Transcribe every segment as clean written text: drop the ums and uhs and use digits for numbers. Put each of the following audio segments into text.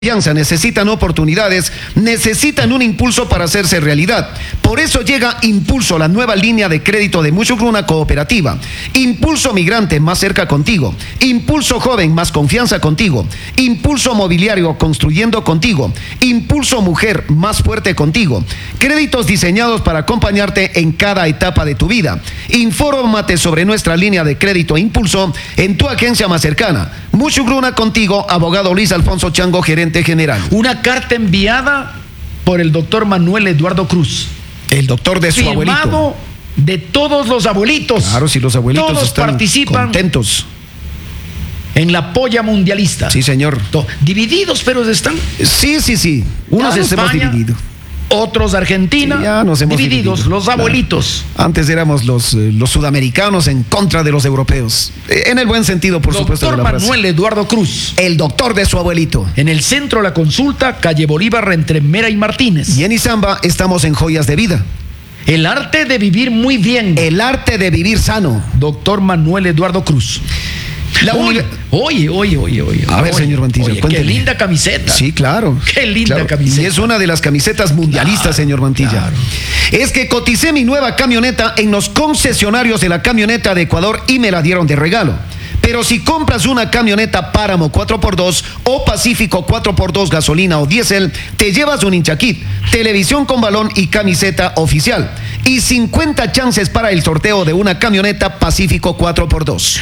necesitan oportunidades, necesitan un impulso para hacerse realidad. Por eso llega Impulso, la nueva línea de crédito de Mushugruna Cooperativa. Impulso Migrante, más cerca contigo. Impulso Joven, más confianza contigo. Impulso Mobiliario, construyendo contigo. Impulso Mujer, más fuerte contigo. Créditos diseñados para acompañarte en cada etapa de tu vida. Infórmate sobre nuestra línea de crédito Impulso en tu agencia más cercana. Mushugruna contigo, abogado Luis Alfonso Chango, gerente general. Una carta enviada por el doctor Manuel Eduardo Cruz. El doctor de su abuelito. Firmado de todos los abuelitos. Claro, si los abuelitos todos están participan contentos en la polla mundialista. Sí, señor. Divididos, pero están. Sí. Unos nos hemos dividido. Otros Argentina, sí, ya nos hemos divididos, los abuelitos. Claro. Antes éramos los sudamericanos en contra de los europeos. En el buen sentido, por supuesto. Doctor Manuel Eduardo Cruz. El doctor de su abuelito. En el centro de la consulta, calle Bolívar, entre Mera y Martínez. Y en Izamba estamos en Joyas de Vida. El arte de vivir muy bien. El arte de vivir sano. Doctor Manuel Eduardo Cruz. Oye. A ver, señor Mantilla, qué linda camiseta. Sí, claro. Qué linda camiseta. Y es una de las camisetas mundialistas, señor Mantilla. Claro. Es que coticé mi nueva camioneta en los concesionarios de la camioneta de Ecuador y me la dieron de regalo. Pero si compras una camioneta Páramo 4x2 o Pacífico 4x2 gasolina o diésel, te llevas un hincha kit, televisión con balón y camiseta oficial. Y 50 chances para el sorteo de una camioneta Pacífico 4x2.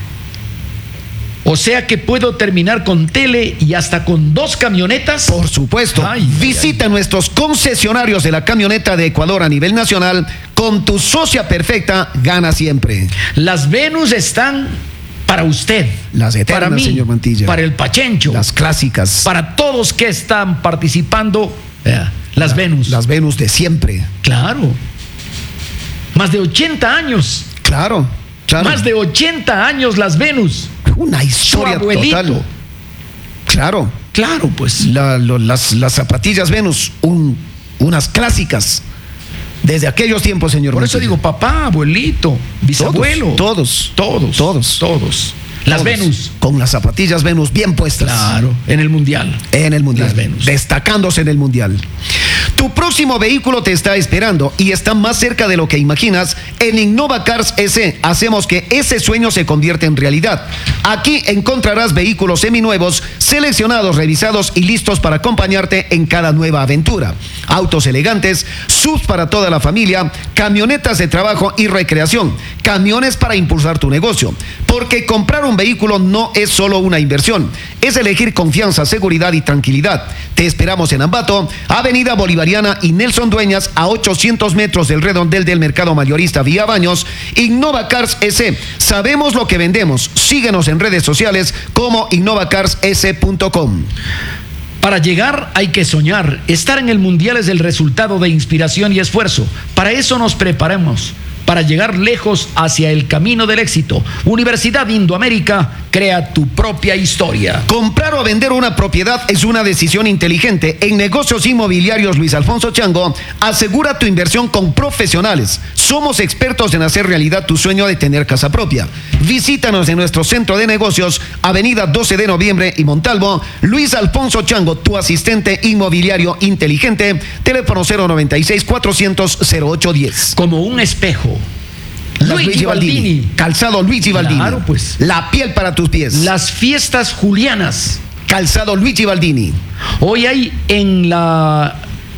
O sea que puedo terminar con tele y hasta con 2 camionetas. Por supuesto. Visita nuestros concesionarios de la camioneta de Ecuador a nivel nacional. Con tu socia perfecta, gana siempre. Las Venus están para usted. Las eternas, para mí, señor Mantilla. Para el Pachencho. Las clásicas. Para todos que están participando. Las Venus. Las Venus de siempre. Claro. Más de 80 años. Claro. Más de 80 años las Venus. Una historia total. Claro, pues. Las zapatillas Venus, unas clásicas. Desde aquellos tiempos, señor. Por eso digo, papá, abuelito, bisabuelo. Todos. Las Venus. Con las zapatillas Venus bien puestas. Claro, en el Mundial. Las Venus. Destacándose en el Mundial. Tu próximo vehículo te está esperando y está más cerca de lo que imaginas. En Innova Cars S hacemos que ese sueño se convierta en realidad. Aquí encontrarás vehículos seminuevos, seleccionados, revisados y listos para acompañarte en cada nueva aventura. Autos elegantes, SUVs para toda la familia, camionetas de trabajo y recreación, camiones para impulsar tu negocio. Porque comprar un vehículo no es solo una inversión, es elegir confianza, seguridad y tranquilidad. Te esperamos en Ambato, Avenida Bolivariana y Nelson Dueñas, a 800 metros del redondel del mercado mayorista Vía Baños. Innova Cars S, sabemos lo que vendemos. Síguenos en redes sociales como innovacarss.com. Para llegar hay que soñar. Estar en el Mundial es el resultado de inspiración y esfuerzo. Para eso nos preparamos. Para llegar lejos hacia el camino del éxito. Universidad Indoamérica, crea tu propia historia. Comprar o vender una propiedad es una decisión inteligente. En Negocios Inmobiliarios Luis Alfonso Chango, asegura tu inversión con profesionales. Somos expertos en hacer realidad tu sueño de tener casa propia. Visítanos en nuestro centro de negocios, Avenida 12 de Noviembre y Montalvo. Luis Alfonso Chango, tu asistente inmobiliario inteligente. Teléfono 096-400-0810. Como un espejo. Luigi Baldini. Calzado Luigi Baldini. Claro, pues. La piel para tus pies. Las fiestas julianas. Calzado Luigi Baldini. Hoy hay en la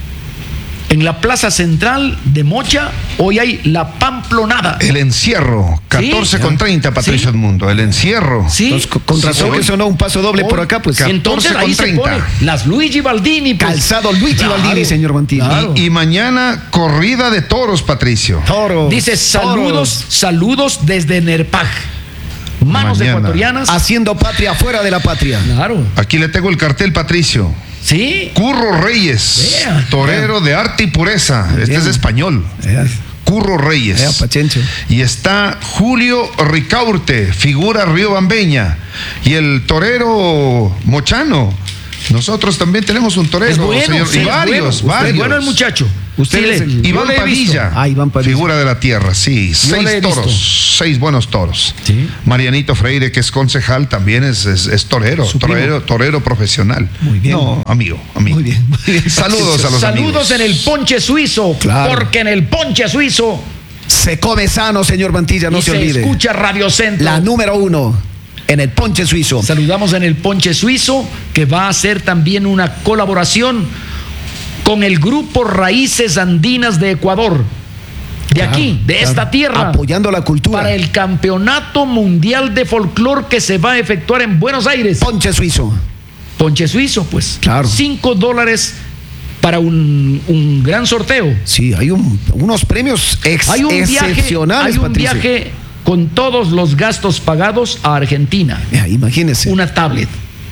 Plaza Central de Mocha, hoy hay la Pamplonada. El encierro, 14:30, Patricio Edmundo. El encierro. Sí. Entonces, con razón que sonó un paso doble por acá, pues. Entonces ahí se pone las Luigi Baldini. Pues. Calzado Luigi Baldini, señor Mantilla. Claro. Y mañana, corrida de toros, Patricio. Toros. Dice, saludos desde Nerpaj. Manos Mañana. Ecuatorianas. Haciendo patria fuera de la patria. Claro. Aquí le tengo el cartel, Patricio. Sí. Curro Reyes, Vea. torero de arte y pureza. Este es español. Curro Reyes. Pachencho. Y está Julio Ricaurte, figura riobambeña. Y el torero mochano, Nosotros también tenemos un torero, Es bueno, señor. sí, Y varios. Es bueno el muchacho. Usted es el- Iván Padilla, Iván Padilla. figura de la tierra, sí. Yo le he 6 toros, visto. 6 buenos toros. Sí. Marianito Freire, que es concejal, también es torero, Su primo. torero profesional. Muy bien. No, amigo. Muy bien, muy bien. Saludos a los amigos. Saludos en el ponche suizo, Claro. porque en el ponche suizo Se come sano, señor Mantilla, no y se se olvide. escucha Radio Centro. La número 1 en el ponche suizo. Saludamos en el ponche suizo, que va a hacer también una colaboración con el grupo Raíces Andinas de Ecuador, de Claro, aquí, de claro. esta tierra, Apoyando la cultura. para el Campeonato Mundial de Folclor que se va a efectuar en Buenos Aires. Ponche suizo. Ponche suizo, pues. Claro. $5 para un gran sorteo. Sí, hay unos premios Hay un viaje, excepcionales, Patricio. con todos los gastos pagados a Argentina. Imagínese. Una tablet,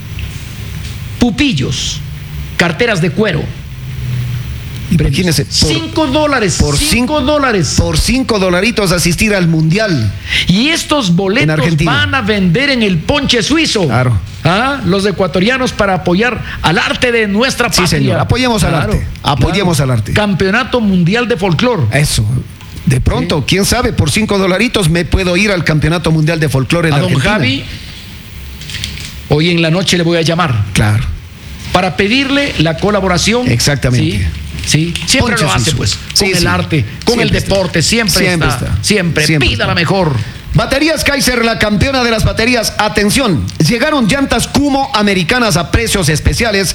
pupillos, carteras de cuero. Imagínese. $5. por $5. Por $5 asistir al Mundial. Y estos En boletos Argentina. van a vender en el ponche suizo. Claro. Los ecuatorianos, para apoyar al arte de nuestra patria. Sí, señor. Apoyemos al arte. Apoyemos al arte. Campeonato Mundial de Folclor. Eso. De pronto, quién sabe, por $5 me puedo ir al Campeonato Mundial de Folclore en A don Argentina. Javi, hoy en la noche le voy a llamar Claro. para pedirle la colaboración. Exactamente. Sí, siempre Ponche lo hace, suizo. pues, Sí, con el sí. arte, con Siempre el está. deporte, siempre está. Siempre, pida está. la mejor. Baterías Kaiser, la campeona de las baterías. Atención, llegaron llantas Kumo americanas a precios especiales: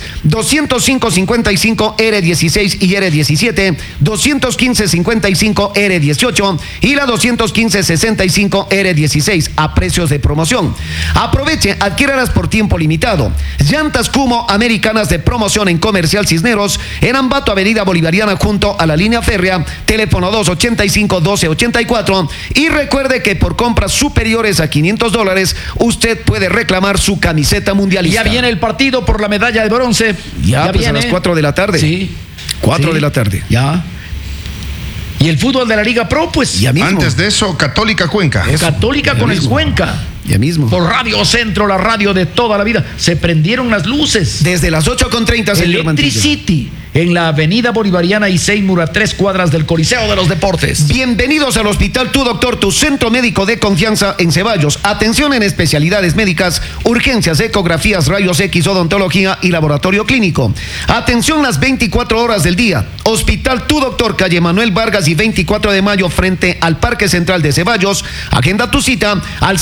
205-55 R16 y R17, 215-55 R18 y la 215-65 R16 a precios de promoción. Aproveche, adquiéralas por tiempo limitado. Llantas Kumo americanas de promoción en Comercial Cisneros, en Ambato, Avenida Bolivariana, junto a la línea férrea, teléfono 285-1284. Y recuerde que por compras superiores a $500, usted puede reclamar su camiseta mundialista. Ya viene el partido por la medalla de bronce. Ya, pues, a las 4 de la tarde. Sí. 4 Sí. de la tarde. Ya. Y el fútbol de la Liga Pro, pues. Ya mismo. Antes de eso, Católica Cuenca. Católica ya con el mismo. Cuenca. Ya mismo. Por Radio Centro, la radio de toda la vida. Se prendieron las luces. Desde las 8:30, señor Mantilla. Electricity, en la Avenida Bolivariana y Seymour, a 3 cuadras del Coliseo de los Deportes. Bienvenidos al Hospital Tu Doctor, tu centro médico de confianza en Ceballos. Atención en especialidades médicas, urgencias, ecografías, rayos X, odontología y laboratorio clínico. Atención las 24 horas del día. Hospital Tu Doctor, calle Manuel Vargas y 24 de mayo, frente al Parque Central de Ceballos. Agenda tu cita al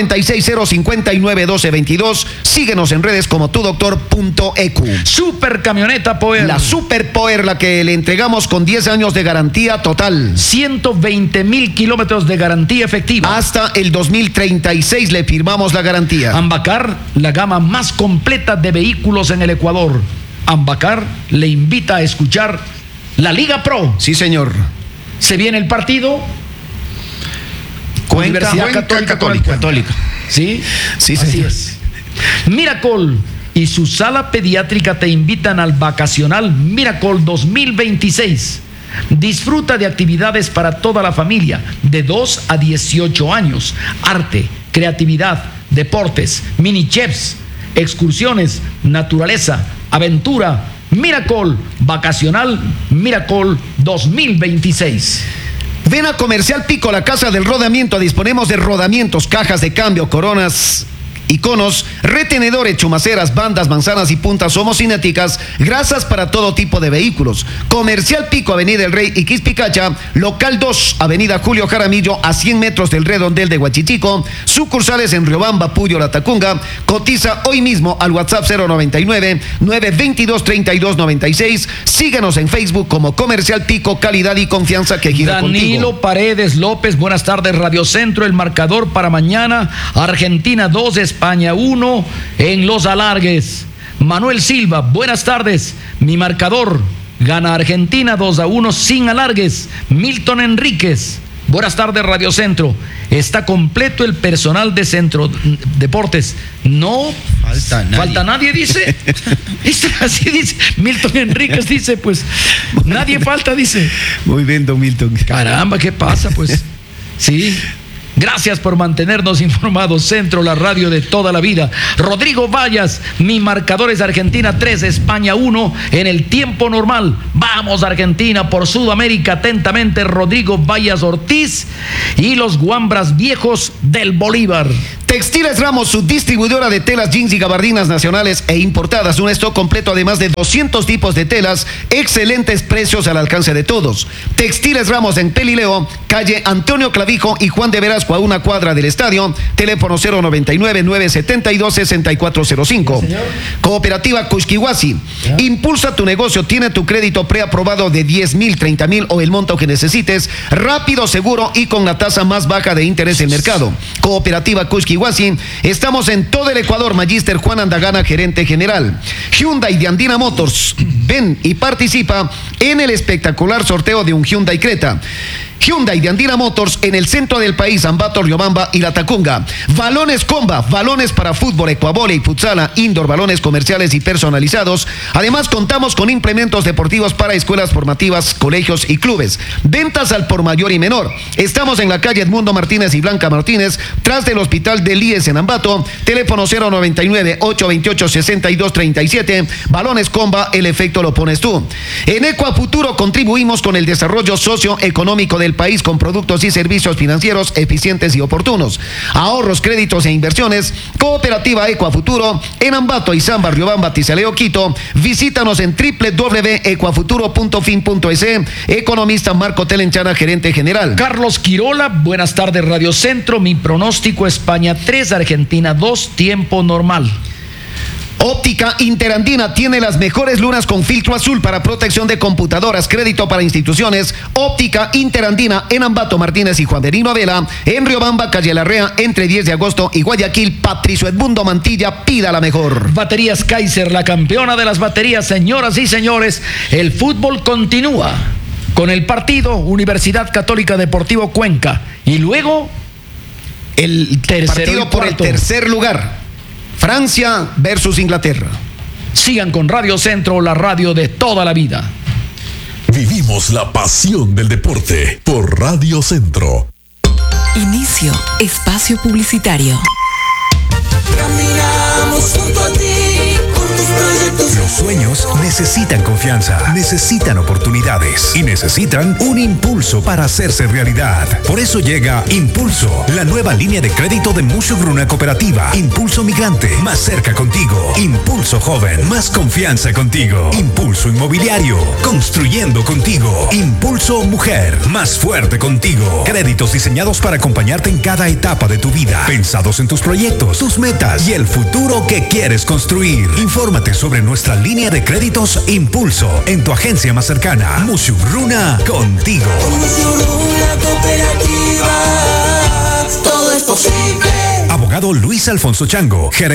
096-059-1222. Síguenos en redes como tudoctor.ecu. Super camioneta Power. La Super Power, la que le entregamos con 10 años de garantía total. 120,000 kilómetros de garantía efectiva. Hasta el 2036 le firmamos la garantía. Ambacar, la gama más completa de vehículos en el Ecuador. Ambacar le invita a escuchar la Liga Pro. Sí, señor. Se viene el partido. Universidad Católica. ¿Sí? Sí, así señor. es. Miracle y su sala pediátrica te invitan al vacacional Miracle 2026. Disfruta de actividades para toda la familia, de 2 a 18 años. Arte, creatividad, deportes, mini chefs, excursiones, naturaleza, aventura. Miracle Vacacional Miracle 2026. Ven a Comercial Pico, la casa del rodamiento. Disponemos de rodamientos, cajas de cambio, coronas, iconos, retenedores, chumaceras, bandas, manzanas y puntas homocinéticas, grasas para todo tipo de vehículos. Comercial Pico, Avenida El Rey y Quispicacha, local 2, Avenida Julio Jaramillo, a 100 metros del redondel de Huachichico, sucursales en Riobamba, Puyo, La Tacunga. Cotiza hoy mismo al WhatsApp 099-922-3296. Síganos en Facebook como Comercial Pico, calidad y confianza que gira Danilo contigo. Paredes López, buenas tardes, Radio Centro. El marcador para mañana: Argentina 2, España 1 en los alargues. Manuel Silva, buenas tardes. Mi marcador: gana Argentina 2-1 sin alargues. Milton Enríquez, buenas tardes, Radio Centro. Está completo el personal de Centro Deportes. No falta nadie, dice. Así dice. Milton Enríquez dice, pues, nadie falta, dice. Muy bien, don Milton. Caramba, ¿qué pasa? Pues, sí. Gracias por mantenernos informados. Centro, la radio de toda la vida. Rodrigo Vallas, mi marcador es Argentina 3, España 1 en el tiempo normal. Vamos Argentina por Sudamérica. Atentamente, Rodrigo Vallas Ortiz y los Guambras Viejos del Bolívar. Textiles Ramos, su distribuidora de telas, jeans y gabardinas nacionales e importadas. Un stock completo, además de 200 tipos de telas, excelentes precios al alcance de todos. Textiles Ramos en Pelileo, calle Antonio Clavijo y Juan de Velasco, a una cuadra del estadio. Teléfono 099-972-6405. Cooperativa Cusquihuasi. Impulsa tu negocio, tiene tu crédito preaprobado de 10,000, 30,000 o el monto que necesites, rápido, seguro y con la tasa más baja de interés del mercado. Cooperativa Cusquihuasi. Estamos en todo el Ecuador. Magíster Juan Andagana, gerente general. Hyundai de Andina Motors. Ven y participa en el espectacular sorteo de un Hyundai Creta. Hyundai de Andina Motors en el centro del país, Ambato, Riobamba y La Tacunga. Balones Comba, balones para fútbol, ecuavóley, futsala, indoor, balones comerciales y personalizados. Además, contamos con implementos deportivos para escuelas formativas, colegios y clubes. Ventas al por mayor y menor. Estamos en la calle Edmundo Martínez y Blanca Martínez, tras del Hospital del IES en Ambato. Teléfono 099-828-6237. Balones Comba, el efecto lo pones tú. En Ecuafuturo contribuimos con el desarrollo socioeconómico del país con productos y servicios financieros eficientes y oportunos. Ahorros, créditos e inversiones. Cooperativa Ecuafuturo en Ambato, Izamba, Riobamba, Tizaleo, Quito. Visítanos en www.ecuafuturo.fin.es. Economista Marco Telenchana, gerente general. Carlos Quirola, buenas tardes Radio Centro. Mi pronóstico: España 3, Argentina 2, tiempo normal. Óptica Interandina tiene las mejores lunas con filtro azul para protección de computadoras, crédito para instituciones. Óptica Interandina en Ambato, Martínez y Juan Benigno Avela. En Riobamba, calle Larrea, entre 10 de agosto y Guayaquil, Patricio Edmundo Mantilla, pida la mejor. Baterías Kaiser, la campeona de las baterías. Señoras y señores, el fútbol continúa con el partido Universidad Católica Deportivo Cuenca. Y luego el partido por el tercer lugar. Francia versus Inglaterra. Sigan con Radio Centro, la radio de toda la vida. Vivimos la pasión del deporte por Radio Centro. Inicio espacio publicitario. Caminamos junto a ti, con tus proyectos. Los sueños necesitan confianza, necesitan oportunidades y necesitan un impulso para hacerse realidad. Por eso llega Impulso, la nueva línea de crédito de Mushugruna Cooperativa. Impulso Migrante, más cerca contigo. Impulso Joven, más confianza contigo. Impulso Inmobiliario, construyendo contigo. Impulso Mujer, más fuerte contigo. Créditos diseñados para acompañarte en cada etapa de tu vida, pensados en tus proyectos, tus metas y el futuro que quieres construir. Infórmate sobre nuestra línea de créditos Impulso en tu agencia más cercana. Mushugruna, contigo. Con Mushugruna Cooperativa, todo es posible. Abogado Luis Alfonso Chango, gerente